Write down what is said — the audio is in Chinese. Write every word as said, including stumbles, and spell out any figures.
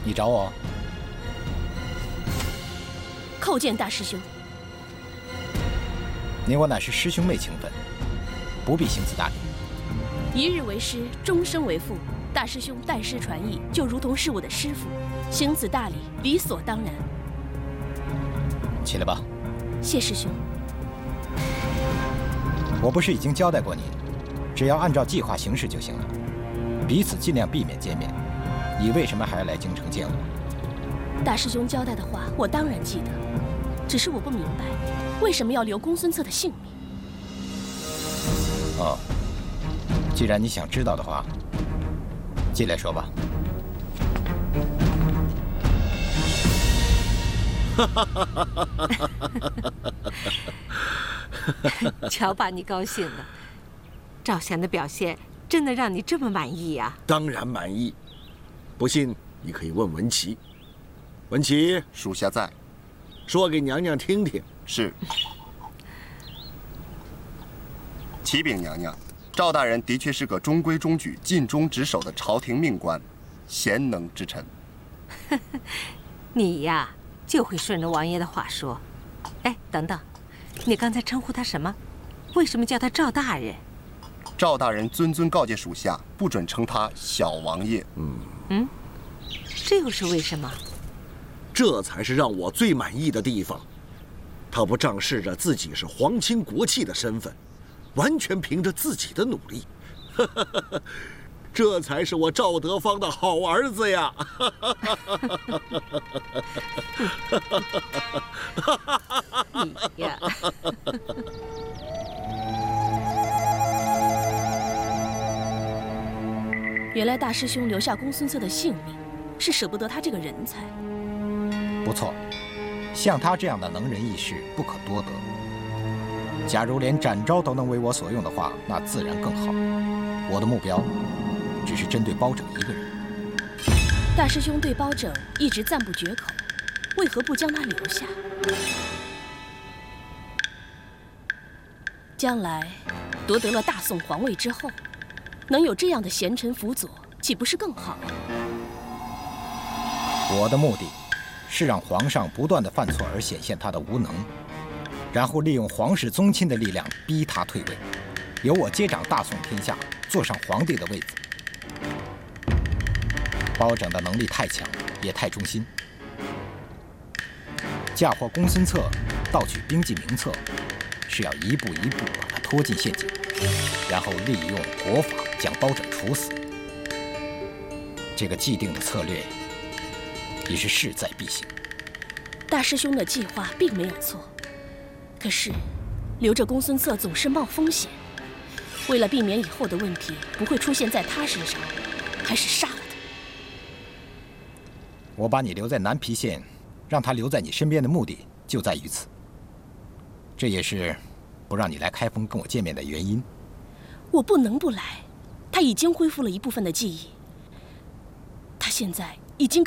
你找我？ 叩见大师兄。 你我乃是师兄妹情分，不必行此大礼。 一日为师，终生为父。大师兄代师传艺，就如同是我的师父，行此大礼理所当然。 起来吧。 谢师兄。 我不是已经交代过你，只要按照计划行事就行了，彼此尽量避免见面。你为什么还要来京城见我？ 大师兄交代的话，我当然记得，只是我不明白，为什么要留公孙策的性命。 哦，既然你想知道的话，进来说吧。 瞧把你高兴的，赵贤的表现真的让你这么满意呀？ 当然满意，不信你可以问文琪。文琪， 属下在。 说给娘娘听听。 是。启禀娘娘，赵大人的确是个中规中矩、尽忠职守的朝廷命官，贤能之臣。 你呀，就会顺着王爷的话说。哎，等等，你刚才称呼他什么？为什么叫他赵大人？ 赵大人谆谆告诫属下，不准称他小王爷。 嗯嗯，这又是为什么？ 这才是让我最满意的地方。他不仗势着自己是皇亲国戚的身份，完全凭着自己的努力。这才是我赵德芳的好儿子呀！ 你呀， 原来大师兄留下公孙策的性命，是舍不得他这个人才。 不错，像他这样的能人异士不可多得。假如连展昭都能为我所用的话，那自然更好。我的目标只是针对包拯一个人。 大师兄对包拯一直赞不绝口，为何不将他留下？将来夺得了大宋皇位之后，能有这样的贤臣辅佐，岂不是更好？ 我的目的是让皇上不断的犯错而显现他的无能，然后利用皇室宗亲的力量逼他退位，由我接掌大宋天下，坐上皇帝的位子。包拯的能力太强，也太忠心，嫁祸公孙策，盗取兵记名册，是要一步一步把他拖进陷阱，然后利用国法将包拯处死。这个既定的策略已是势在必行。 大师兄的计划并没有错，可是留着公孙策总是冒风险。为了避免以后的问题不会出现在他身上，还是杀了他。 我把你留在南皮县，让他留在你身边的目的就在于此。这也是不让你来开封跟我见面的原因。 我不能不来，他已经恢复了一部分的记忆，他现在已经